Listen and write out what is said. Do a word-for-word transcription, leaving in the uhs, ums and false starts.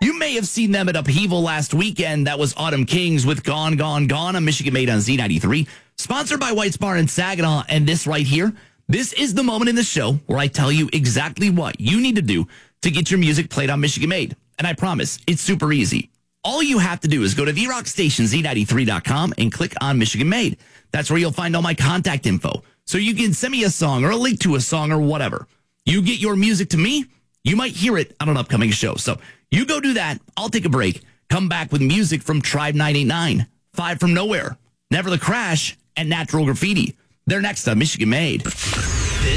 You may have seen them at Upheaval last weekend. That was Autumn Kings with Gone, Gone, Gone on Michigan Made on Z ninety-three. Sponsored by White's Bar in Saginaw. And this right here, this is the moment in the show where I tell you exactly what you need to do to get your music played on Michigan Made. And I promise, it's super easy. All you have to do is go to the rock station Z ninety-three dot com and click on Michigan Made. That's where you'll find all my contact info. So you can send me a song or a link to a song or whatever. You get your music to me, you might hear it on an upcoming show. So you go do that. I'll take a break. Come back with music from Tribe nine eight nine, Five from Nowhere, Never the Crash, and Natural Graffiti. They're next on Michigan Made.